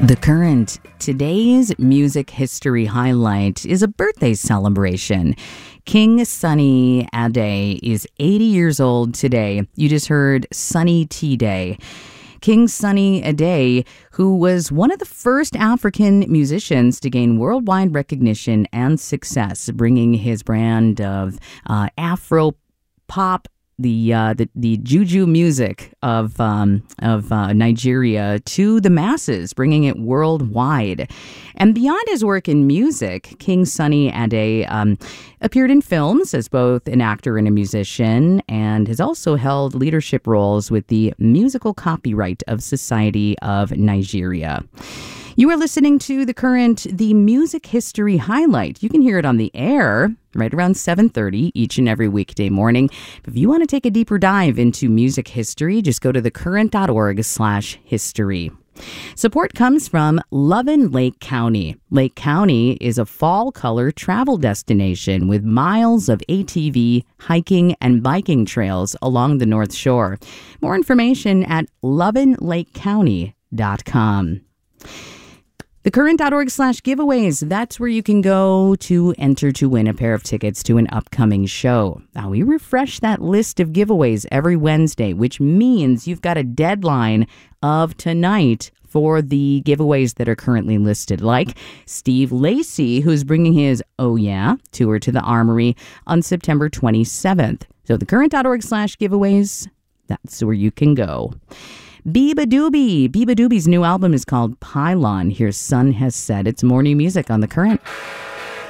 The Current. Today's music history highlight is a birthday celebration. King Sunny Ade is 80 years old today. You just heard Sunny T Day. King Sunny Ade, who was one of the first African musicians to gain worldwide recognition and success, bringing his brand of Afro pop, the juju music of Nigeria to the masses, bringing it worldwide. And beyond his work in music, King Sunny Ade appeared in films as both an actor and a musician, and has also held leadership roles with the Musical Copyright of Society of Nigeria. You are listening to The Current, the music history highlight. You can hear it on the air right around 7:30 each and every weekday morning. If you want to take a deeper dive into music history, just go to thecurrent.org/history. Support comes from Lovin' Lake County. Lake County is a fall color travel destination with miles of ATV, hiking, and biking trails along the North Shore. More information at lovinlakecounty.com. Thecurrent.org/giveaways. That's where you can go to enter to win a pair of tickets to an upcoming show. Now, we refresh that list of giveaways every Wednesday, which means you've got a deadline of tonight for the giveaways that are currently listed, like Steve Lacy, who's bringing his Oh Yeah tour to the Armory on September 27th. So thecurrent.org/giveaways, that's where you can go. Biba Doobie. Biba Doobie's new album is called Pylon. Here's Sun Has Set. It's more new music on The Current.